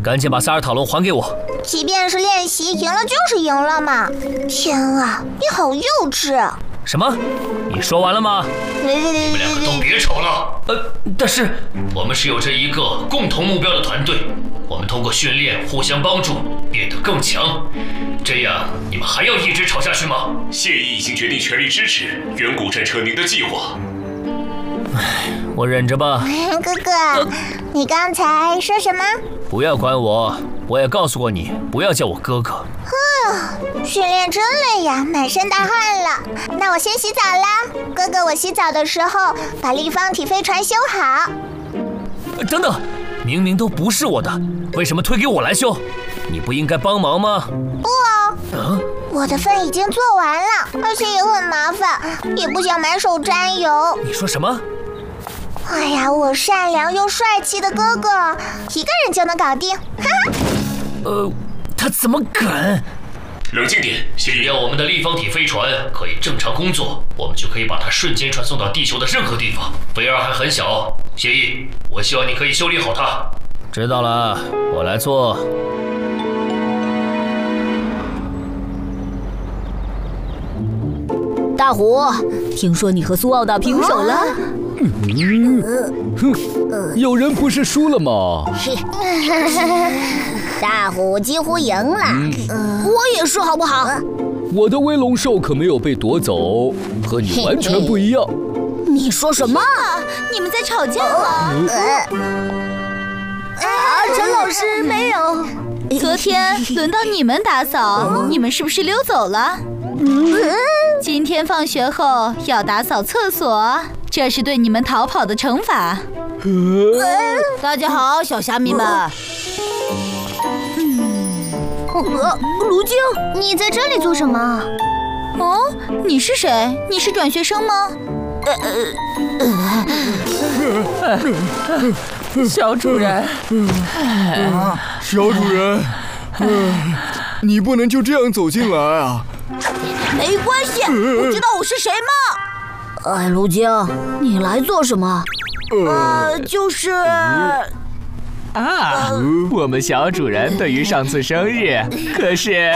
赶紧把萨尔塔隆还给我。 即便是练习，赢了就是赢了嘛。天啊，你好幼稚！ 什么？你说完了吗？ 你们两个都别吵了。 但是我们是有着一个共同目标的团队，我们通过训练互相帮助，变得更强。这样你们还要一直吵下去吗？ 谢意已经决定全力支持远古战车您的计划。 我忍着吧。 哥哥，你刚才说什么？ 不要管我，我也告诉过你，不要叫我哥哥。 训练真累呀，满身大汗了。那我先洗澡啦。哥哥，我洗澡的时候把立方体飞船修好。 等等，明明都不是我的，为什么推给我来修？你不应该帮忙吗？ 不哦。我的份已经做完了，而且也很麻烦，也不想满手沾油。 你说什么？ 哎呀，我善良又帅气的哥哥，一个人就能搞定。哈哈。 他怎么敢？ 冷静点， 只要我们的立方体飞船可以正常工作，我们就可以把它瞬间传送到地球的任何地方。菲尔还很小，谢意，我希望你可以修理好它。 知道了，我来做。 大虎，听说你和苏奥达平手了？ 有人不是输了吗？ 大虎几乎赢了。 我也是，好不好？ 我的威龙兽可没有被夺走，和你完全不一样。 你说什么？ 你们在吵架吗？ 陈老师没有。 昨天轮到你们打扫，你们是不是溜走了？今天放学后要打扫厕所，这是对你们逃跑的惩罚。 大家好，小虾米们。卢晶， 你在这里做什么？ 哦，你是谁？你是转学生吗？ 小主人， 小主人，你不能就这样走进来啊！ 没关系，不知道我是谁吗？卢晶，你来做什么？就是我们小主人对于上次生日可是……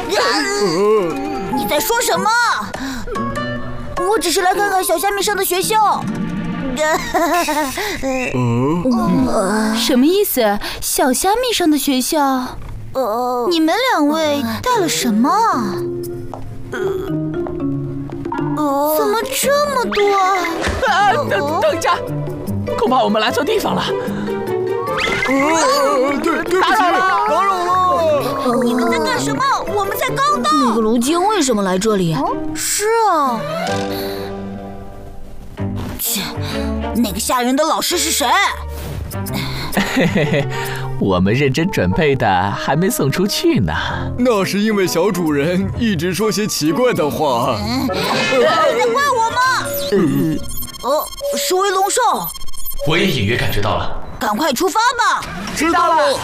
你在说什么？我只是来看看小虾米上的学校。 什么意思？小虾米上的学校？你们两位带了什么？怎么这么多？ 等一下，恐怕我们来错地方了。 对不起，打扰了。 你们在干什么？我们才刚到。那个卢晶为什么来这里？是啊。切，那个吓人的老师是谁？ 嘿嘿嘿，我们认真准备的还没送出去呢。 那是因为小主人一直说些奇怪的话。 在怪我吗？是威龙兽。 我也隐约感觉到了。 赶快出发吧！ 知道了。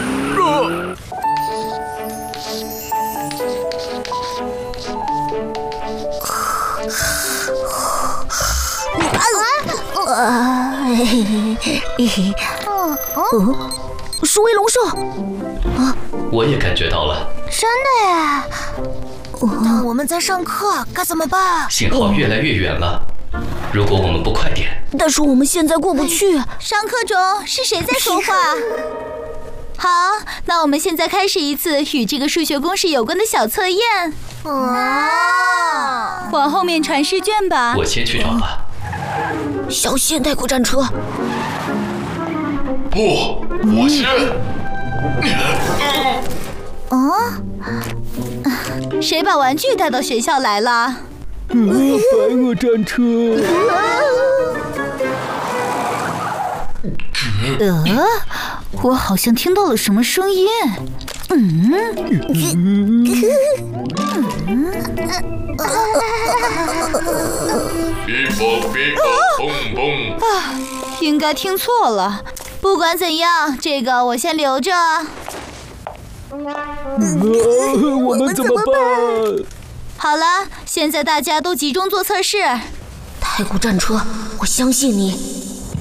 是威龙兽。 我也感觉到了。 真的呀。 那我们在上课，该怎么办？ 信号越来越远了。如果我们不快点， 但是我们现在过不去。 上课中是谁在说话？好，那我们现在开始一次与这个数学公式有关的小测验。往后面传试卷吧。 我先去找吧。 小心太古战车。 不，我先。 谁把玩具带到学校来了？ 白垩战车。 我好像听到了什么声音。应该听错了。不管怎样，这个我先留着。 我们怎么办？ 好了，现在大家都集中做测试。 太古战车，我相信你。